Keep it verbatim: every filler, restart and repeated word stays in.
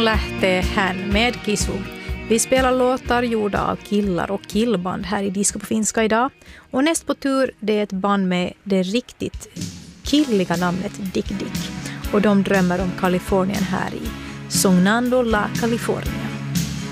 lähtee hän med Kisu. Vi spelar låtar gjorda av killar och killband här i Disco på finska idag. Och näst på tur det är ett band med det riktigt killiga namnet Dick Dick. Och de drömmer om Kalifornien här i Sonando la California.